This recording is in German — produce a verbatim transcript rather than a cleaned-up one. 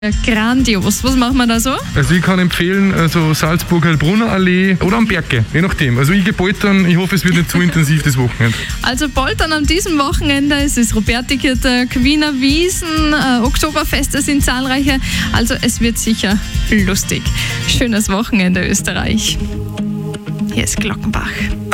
Ja, grandios. Was machen wir da so? Also ich kann empfehlen, also Salzburg-Heilbronner Allee oder am Berge, je nachdem. Also ich gehe poltern, ich hoffe, es wird nicht zu intensiv das Wochenende. Also poltern an diesem Wochenende, es ist Robertikirtag, Wiener Wiesn, äh, Oktoberfeste sind zahlreiche, also es wird sicher lustig. Schönes Wochenende Österreich. Hier ist Glockenbach.